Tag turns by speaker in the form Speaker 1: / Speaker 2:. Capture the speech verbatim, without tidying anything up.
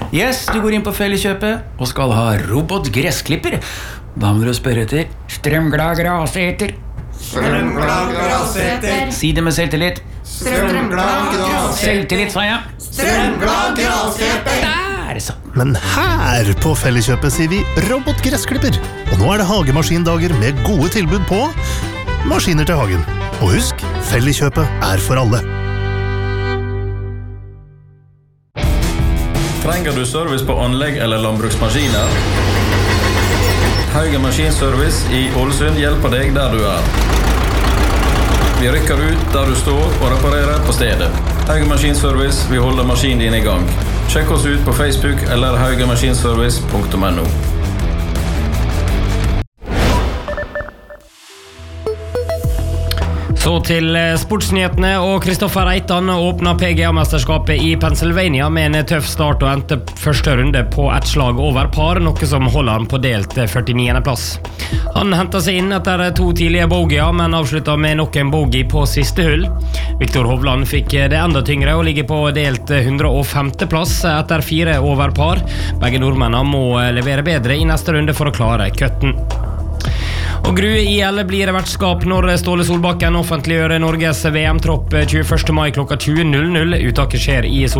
Speaker 1: Yes, du går inn på Felleskjøpet og skal ha robotgressklipper. Da må du spørre etter strømglad graseter.
Speaker 2: Strømglad graseter.
Speaker 1: Si det med selvtillit.
Speaker 2: Strømglad graseter.
Speaker 1: Selvtillit, sa jeg.
Speaker 2: Strømglad graseter.
Speaker 1: Der, så.
Speaker 3: Men her på Felleskjøpet sier vi robotgressklipper. Og nå er det hagemaskindager med gode tilbud på maskiner til hagen. Og husk, Felleskjøpet er for alle.
Speaker 4: Trenger du service på anlegg eller landbruksmaskiner? Haugen Maskinservice i Ålesund hjelper deg der du er. Vi rykker ut der du står og reparerer på stedet. Haugen Maskinservice, vi holder maskinen din i gang. Sjekk oss ut på Facebook eller haugenmaskinservice punktum no.
Speaker 5: Så til sportsnyhetene, og Kristoffer Reitan åpnet P G A-mesterskapet i Pennsylvania med en tøff start og endte første runde på et slag over par, noe som holder han på delt førtiniende plass. Han hentet seg inn etter to tidlige bogier, men avsluttet med nok en bogie på siste hull. Viktor Hovland fikk det enda tyngre og ligger på delt hundre og femte plass etter fire over par. Begge nordmennene må levere bedre i neste runde for å klare køtten. Og Grue I L blir vertskap når Ståle Solbakken offentliggjør Norges V M-tropp tjueførste mai klokka tjue null null. Uttaket skjer i